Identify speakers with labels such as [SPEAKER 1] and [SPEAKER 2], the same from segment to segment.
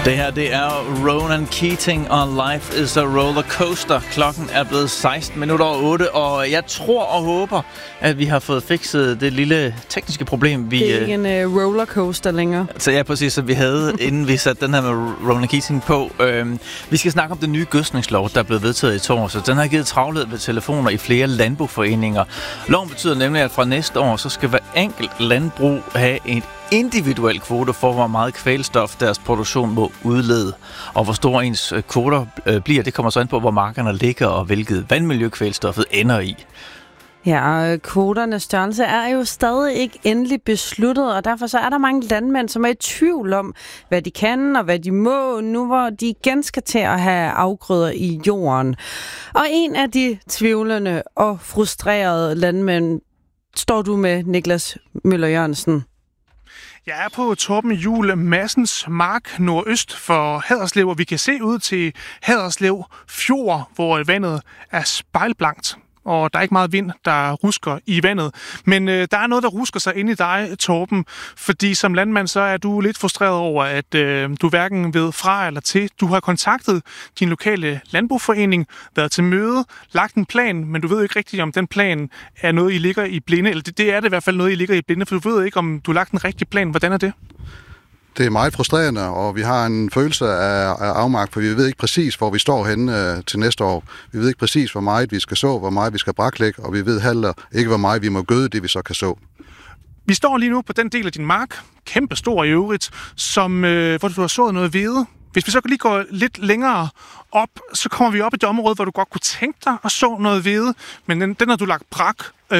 [SPEAKER 1] Det her, det er Ronan Keating og Life is a Roller Coaster. Klokken er blevet 8:16, og jeg tror og håber, at vi har fået fikset det lille tekniske problem.
[SPEAKER 2] Det er ikke en rollercoaster længere.
[SPEAKER 1] Så ja, præcis, som vi havde, inden vi satte den her med Ronan Keating på. Vi skal snakke om den nye gødskningslov, der er blevet vedtaget i torsdag. Den har givet travlhed ved telefoner i flere landbrugforeninger. Loven betyder nemlig, at fra næste år, så skal hver enkelt landbrug have en individuel kvote for, hvor meget kvælstof deres produktion må udlede. Og hvor store ens kvoter bliver, det kommer så an på, hvor markerne ligger og hvilket vandmiljøkvælstoffet ender i.
[SPEAKER 2] Ja, kvoternes størrelse er jo stadig ikke endelig besluttet, og derfor så er der mange landmænd, som er i tvivl om, hvad de kan og hvad de må, nu hvor de igen skal til at have afgrøder i jorden. Og en af de tvivlende og frustrerede landmænd står du med, Niklas Møller Jørgensen.
[SPEAKER 3] Jeg er på Torben Juel Madsens mark nordøst for Haderslev, og vi kan se ud til Haderslev Fjord, hvor vandet er spejlblankt. Og der er ikke meget vind, der rusker i vandet. Men der er noget, der rusker sig ind i dig, Torben. Fordi som landmand, så er du lidt frustreret over, at du hverken ved fra eller til. Du har kontaktet din lokale landbrugforening, været til møde, lagt en plan, men du ved ikke rigtigt, om den plan er noget, I ligger i blinde. Eller det er det i hvert fald noget, I ligger i blinde, for du ved ikke, om du har lagt en rigtig plan. Hvordan er det?
[SPEAKER 4] Det er meget frustrerende, og vi har en følelse af afmagt, for vi ved ikke præcis, hvor vi står henne til næste år. Vi ved ikke præcis, hvor meget vi skal så, hvor meget vi skal braklægge, og vi ved heller ikke, hvor meget vi må gøde det, vi så kan så.
[SPEAKER 3] Vi står lige nu på den del af din mark, kæmpe stor i øvrigt, hvor du har sået noget hvede. Hvis vi så lige går lidt længere op, så kommer vi op i et område, hvor du godt kunne tænke dig at så noget hvede, men den har du lagt brak.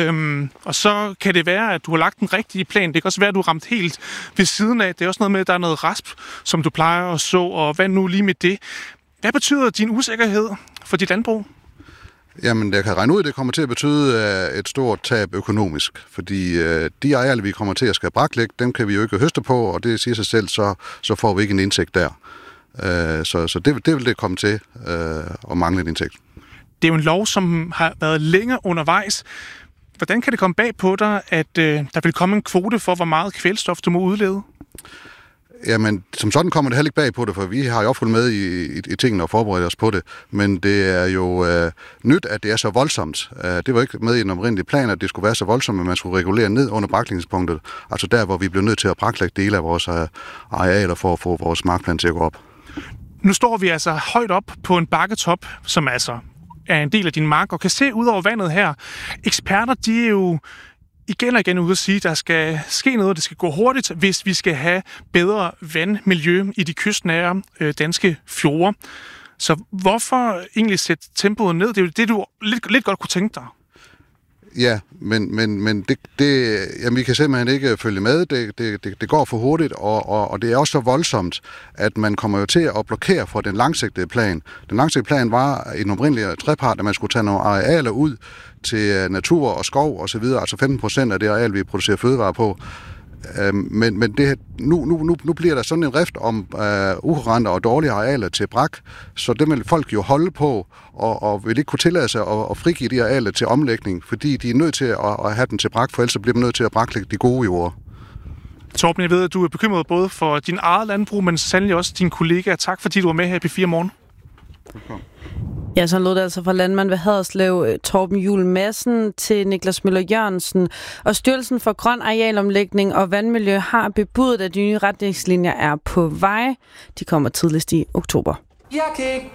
[SPEAKER 3] Og så kan det være, at du har lagt den rigtige plan. Det kan også være, at du har ramt helt ved siden af. Det er også noget med, at der er noget rasp, som du plejer at så, og hvad nu lige med det? Hvad betyder din usikkerhed for dit landbrug?
[SPEAKER 4] Jamen, jeg kan regne ud, at det kommer til at betyde et stort tab økonomisk, fordi de arealer, vi kommer til at skal braklægge, dem kan vi jo ikke høste på, og det siger sig selv, så får vi ikke en indtægt der. Så det vil det komme til at mangle en indtægt.
[SPEAKER 3] Det er jo en lov, som har været længe undervejs. Hvordan kan det komme bag på dig, at der vil komme en kvote for, hvor meget kvælstof du må udlede?
[SPEAKER 4] Jamen, som sådan kommer det heller ikke bag på det, for vi har jo også fulgt med i tingene og forberedt os på det. Men det er jo nyt, at det er så voldsomt. Det var ikke med i en oprindelig plan, at det skulle være så voldsomt, at man skulle regulere ned under braklægningspunktet. Altså der, hvor vi blev nødt til at braklægge dele af vores arealer for at få vores markplan til at gå op.
[SPEAKER 3] Nu står vi altså højt op på en bakketop, som altså er en del af din mark, og kan se ud over vandet her. Eksperter, de er jo igen og igen ude at sige, at der skal ske noget, det skal gå hurtigt, hvis vi skal have bedre vandmiljø i de kystnære danske fjorde. Så hvorfor egentlig sætte tempoet ned? Det er jo det, du lidt godt kunne tænke dig.
[SPEAKER 4] Ja, men jamen, vi kan simpelthen ikke følge med. Det går for hurtigt, og det er også så voldsomt, at man kommer jo til at blokere for den langsigtede plan. Den langsigtede plan var i den oprindelige trepart, at man skulle tage nogle arealer ud til natur og skov og så videre, altså 15% af det areal, vi producerer fødevarer på. Men det, nu bliver der sådan en rift om ukurante og dårlige arealer til brak, så det vil folk jo holde på, og vil ikke kunne tillade sig at frigive de arealer til omlægning, fordi de er nødt til at have den til brak, for ellers bliver man nødt til at braklægge de gode jorder.
[SPEAKER 3] Torben, jeg ved, at du er bekymret både for din eget landbrug, men sandelig også dine kollegaer. Tak fordi du var med her i P4 Morgen.
[SPEAKER 2] Ja, så lød det altså fra landmand ved Haderslev, Torben Juel Madsen, til Niklas Møller Jørgensen. Og Styrelsen for Grøn Arealomlægning og Vandmiljø har bebudet, at de nye retningslinjer er på vej. De kommer tidligst i oktober.